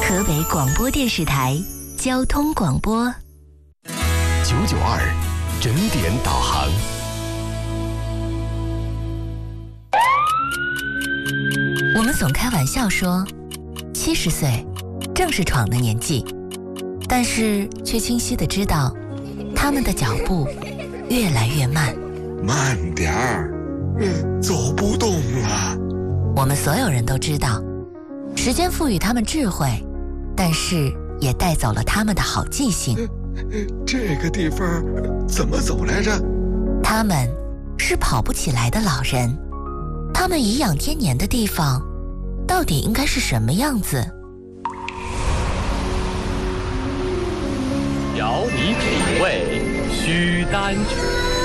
河北广播电视台交通广播 992整点导航。 我们总开玩笑说，70岁正是闯的年纪，但是却清晰地知道，他们的脚步越来越慢。 慢点儿，走不动了。 我们所有人都知道，时间赋予他们智慧，但是也带走了他们的好记性。 这个地方怎么走来着？ 他们是跑不起来的老人，他们颐养天年的地方到底应该是什么样子？ 邀你品味须丹曲。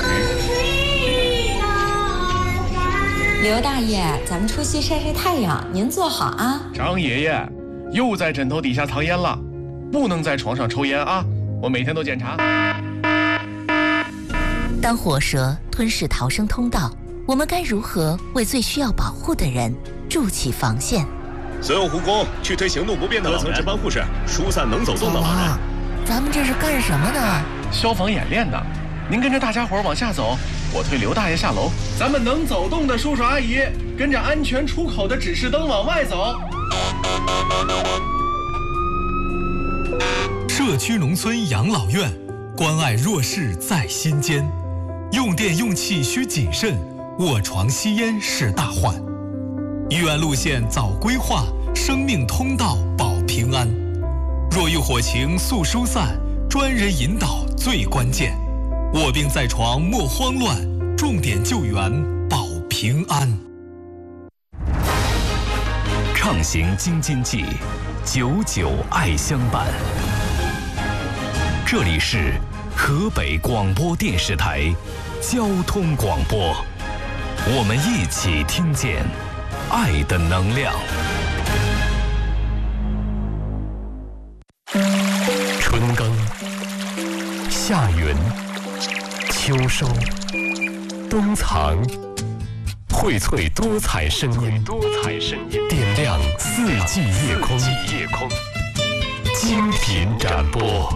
刘大爷，咱们出去晒晒太阳，您坐好啊。 张爷爷，又在枕头底下藏烟了，不能在床上抽烟啊！我每天都检查。 当火蛇吞噬逃生通道，我们该如何为最需要保护的人筑起防线？ 所有护工去推行动不便的老人，值班护士疏散能走动的老人。 咱们这是干什么呢？ 消防演练呢。您跟着大家伙往下走，我推刘大爷下楼。咱们能走动的叔叔阿姨，跟着安全出口的指示灯往外走。 社区农村养老院，关爱弱势在心间。用电用气需谨慎，卧床吸烟是大患。医院路线早规划，生命通道保平安。若遇火情速疏散，专人引导最关键。卧病在床莫慌乱，重点救援保平安。 畅行京津冀，99爱相伴。这里是河北广播电视台交通广播，我们一起听见爱的能量。春耕、夏耘、秋收、冬藏，荟萃多彩声音，点亮四季夜空，精品展播。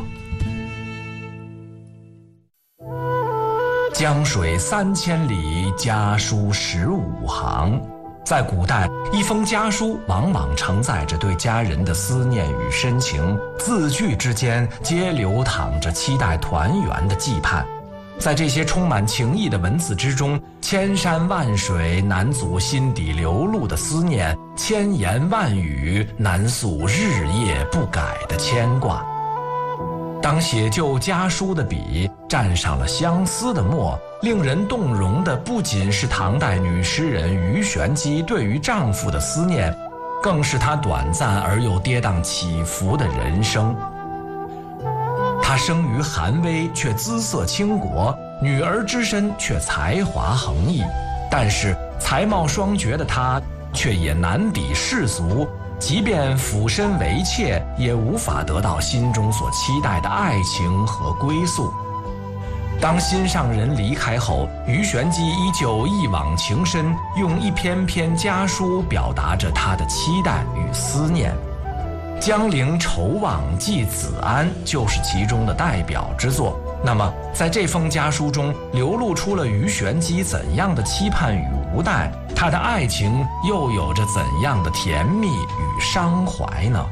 江水3000里，家书15行。在古代，一封家书往往承载着对家人的思念与深情，字句之间皆流淌着期待团圆的期盼。在这些充满情意的文字之中，千山万水难阻心底流露的思念，千言万语难诉日夜不改的牵挂。当写就家书的笔蘸上了相思的墨，令人动容的不仅是唐代女诗人鱼玄机对于丈夫的思念，更是她短暂而又跌宕起伏的人生。她生于寒微，却姿色倾国；女儿之身，却才华横溢。但是才貌双绝的她，却也难比世俗。即便俯身为妾，也无法得到心中所期待的爱情和归宿。当心上人离开后，鱼玄机依旧一往情深，用一篇篇家书表达着他的期待与思念。江陵愁望寄子安就是其中的代表之作。那么在这封家书中流露出了鱼玄机怎样的期盼与无奈，他的爱情又有着怎样的甜蜜与伤怀呢？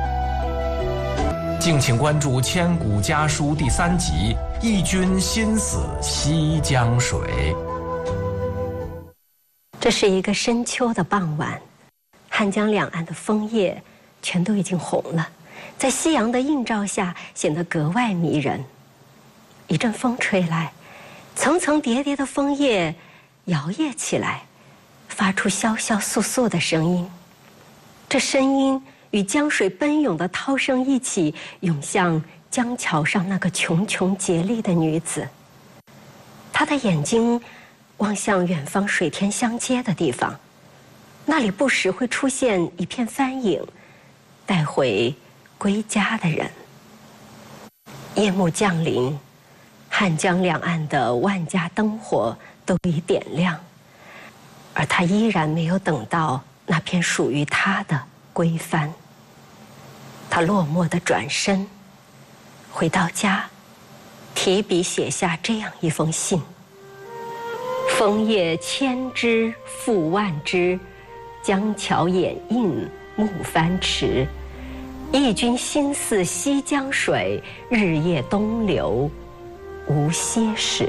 敬请关注《千古家书》第3集《忆君心似西江水》。 这是一个深秋的傍晚，汉江两岸的枫叶全都已经红了，在夕阳的映照下显得格外迷人。一阵风吹来，层层叠叠的枫叶摇曳起来，发出窸窸窣窣的声音。这声音与江水奔涌的涛声一起涌向江桥上那个茕茕孑立的女子。她的眼睛望向远方水天相接的地方，那里不时会出现一片帆影，带回归家的人。夜幕降临，汉江两岸的万家灯火都已点亮，而他依然没有等到那片属于他的归帆。 他落寞地转身，回到家，提笔写下这样一封信：枫叶千枝复万枝，江桥掩映暮帆迟。忆君心似西江水，日夜东流无歇时。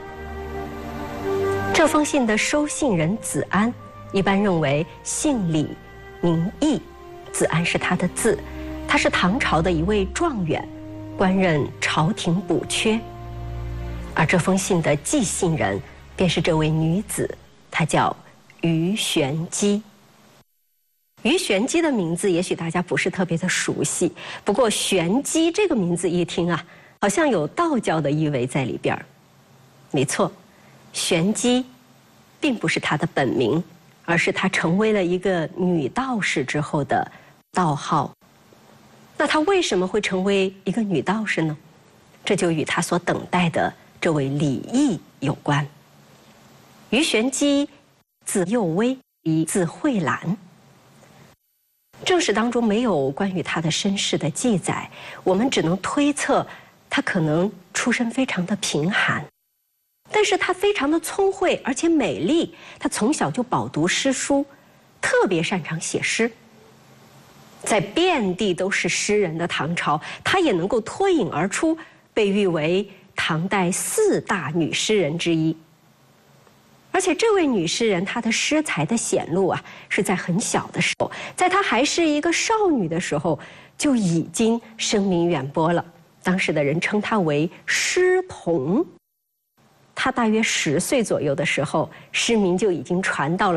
这封信的收信人子安，一般认为姓李名义，子安是他的字。他是唐朝的一位状元，官任朝廷补缺。而这封信的寄信人便是这位女子，她叫于玄机。于玄机的名字也许大家不是特别的熟悉，不过玄机这个名字一听啊，好像有道教的意味在里边。没错，玄机并不是她的本名，而是她成为了一个女道士之后的道号。那她为什么会成为一个女道士呢？这就与她所等待的这位李益有关。于玄机字幼薇，字慧兰。正史当中没有关于她的身世的记载，我们只能推测她可能出身非常的贫寒，但是她非常的聪慧而且美丽，她从小就饱读诗书，特别擅长写诗。在遍地都是诗人的唐朝，她也能够脱颖而出，被誉为唐代4大女诗人之一。而且这位女诗人，她的诗才的显露啊，是在很小的时候，在她还是一个少女的时候，就已经声名远播了。当时的人称她为诗童。她大约10岁左右的时候，诗名就已经传到了